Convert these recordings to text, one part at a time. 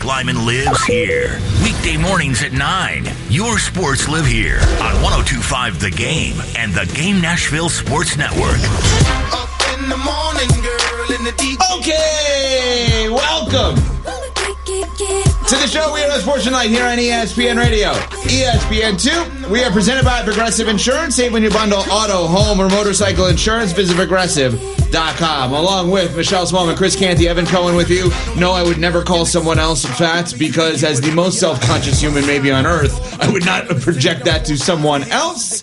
Lyman lives here. Weekday mornings at 9. Your sports live here on 102.5 The Game and The Game Nashville Sports Network. Up in the morning, girl, in the deep. Okay, welcome to the show. We are the Sports Tonight here on ESPN Radio. ESPN2. We are presented by Progressive Insurance. Save when you bundle auto, home, or motorcycle insurance. Visit Progressive.com. Along with Michelle Smallman, Chris Canty, Evan Cohen with you. No, I would never call someone else fat because as the most self-conscious human maybe on earth, I would not project that to someone else.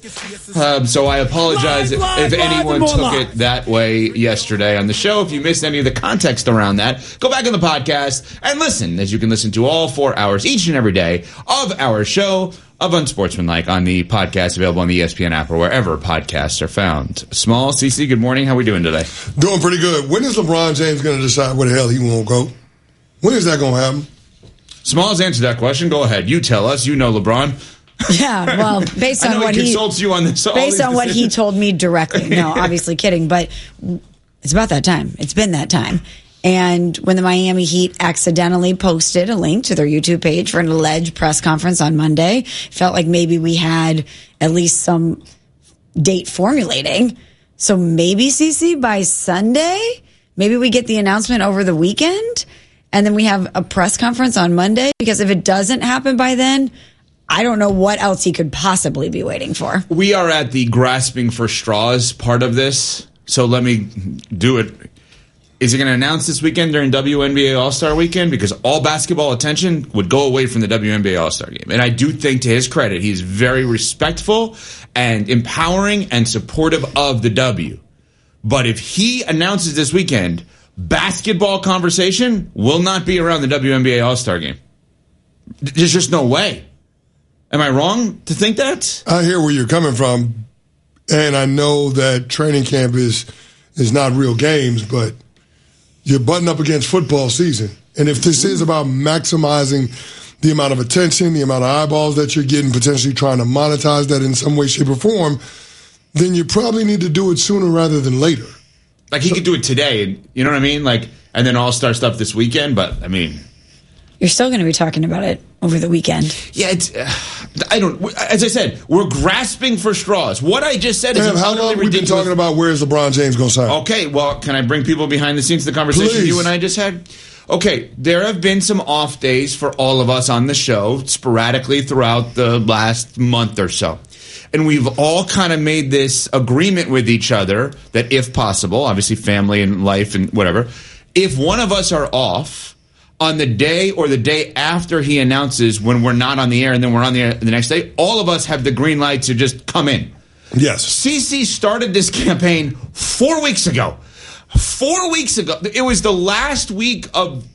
So I apologize if anyone took it that way yesterday on the show. If you missed any of the context around that, go back on the podcast and listen, as you can listen to all 4 hours each and every day of our show of Unsportsmanlike on the podcast available on the ESPN app or wherever podcasts are found. Small, CC, good morning. How are we doing today? Doing pretty good. When is LeBron James going to decide where the hell he won't go? When is that going to happen? Small's answered that question. Go ahead. You tell us. You know LeBron. Yeah, well, based on what he consults you on this, based on what he told me directly. No, obviously kidding, but it's about that time. It's been that time. And when the Miami Heat accidentally posted a link to their YouTube page for an alleged press conference on Monday, felt like maybe we had at least some date formulating. So maybe, CC, by Sunday, maybe we get the announcement over the weekend, and then we have a press conference on Monday. Because if it doesn't happen by then, I don't know what else he could possibly be waiting for. We are at the grasping for straws part of this, so let me do it. Is he going to announce this weekend during WNBA All-Star Weekend? Because all basketball attention would go away from the WNBA All-Star Game. And I do think, to his credit, he's very respectful and empowering and supportive of the W. But if he announces this weekend, basketball conversation will not be around the WNBA All-Star Game. There's just no way. Am I wrong to think that? I hear where you're coming from, and I know that training camp is not real games, but you're butting up against football season. And if this is about maximizing the amount of attention, the amount of eyeballs that you're getting, potentially trying to monetize that in some way, shape, or form, then you probably need to do it sooner rather than later. Like, he could do it today, you know what I mean? Like, and then all-star stuff this weekend, but, I mean... You're still going to be talking about it over the weekend. Yeah, it's... I don't... As I said, we're grasping for straws. What I just said is... How long have we been talking about where's LeBron James going to sign? Okay, well, can I bring people behind the scenes to the conversation you and I just had? Okay, there have been some off days for all of us on the show, sporadically throughout the last month or so. And we've all kind of made this agreement with each other that if possible, obviously family and life and whatever, if one of us are off on the day or the day after he announces when we're not on the air and then we're on the air the next day, all of us have the green light to just come in. Yes. CC started this campaign 4 weeks ago. 4 weeks ago. It was the last week of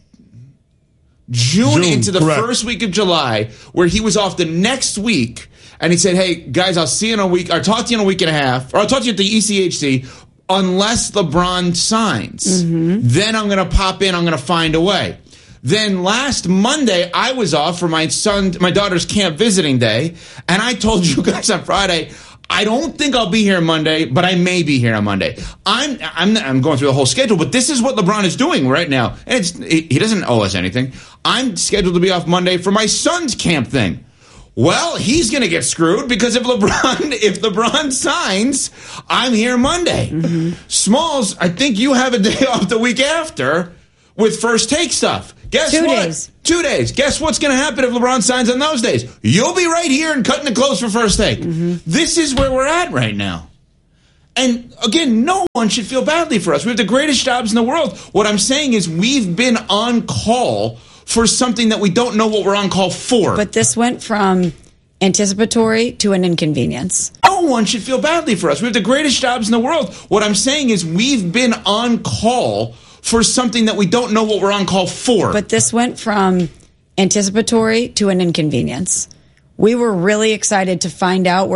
June into the correct. first week of July where he was off the next week. And he said, hey, guys, I'll see you in a week. I'll talk to you in a week and a half. Or I'll talk to you at the ECHC unless LeBron signs. Mm-hmm. Then I'm going to pop in. I'm going to find a way. Then last Monday, I was off for my daughter's camp visiting day, and I told you guys on Friday, I don't think I'll be here Monday, but I may be here on Monday. I'm going through the whole schedule, but this is what LeBron is doing right now. And he doesn't owe us anything. I'm scheduled to be off Monday for my son's camp thing. Well, he's going to get screwed because if LeBron signs, I'm here Monday. Mm-hmm. Smalls, I think you have a day off the week after with First Take stuff. Guess 2 what? days. 2 days. Guess what's going to happen if LeBron signs on those days? You'll be right here and cutting it close for First Take. Mm-hmm. This is where we're at right now. And again, no one should feel badly for us. We have the greatest jobs in the world. What I'm saying is we've been on call for something that we don't know what we're on call for. But this went from anticipatory to an inconvenience. No one should feel badly for us. We have the greatest jobs in the world. What I'm saying is we've been on call for something that we don't know what we're on call for. But this went from anticipatory to an inconvenience. We were really excited to find out where